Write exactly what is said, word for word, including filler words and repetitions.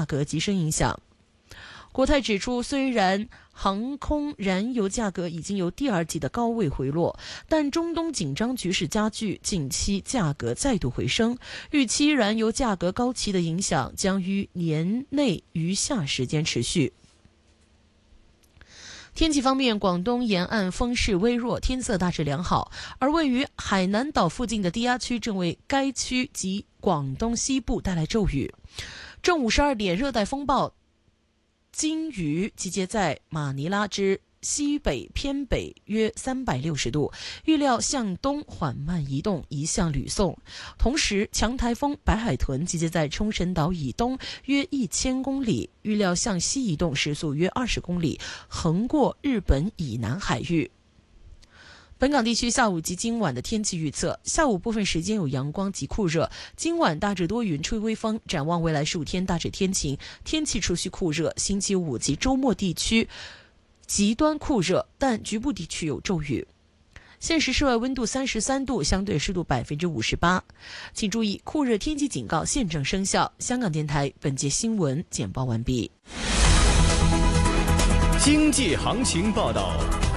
价格急升影响。国泰指出，虽然航空燃油价格已经由第二季的高位回落，但中东紧张局势加剧，近期价格再度回升，预期燃油价格高企的影响将于年内余下时间持续。天气方面，广东沿岸风势微弱，天色大致良好，而位于海南岛附近的低压区正为该区及广东西部带来骤雨。正午十二点，热带风暴金鱼集结在马尼拉之西北偏北约三百六十度，预料向东缓慢移动，移向吕宋。同时，强台风白海豚集结在冲绳岛以东约一千公里，预料向西移动，时速约二十公里，横过日本以南海域。本港地区下午及今晚的天气预测：下午部分时间有阳光及酷热，今晚大致多云，吹微风。展望未来十五天大致天晴，天气持续酷热。星期五及周末地区极端酷热，但局部地区有骤雨。现时室外温度三十三度，相对湿度百分之五十八。请注意，酷热天气警告现正生效。香港电台本节新闻简报完毕。 经济行情报道。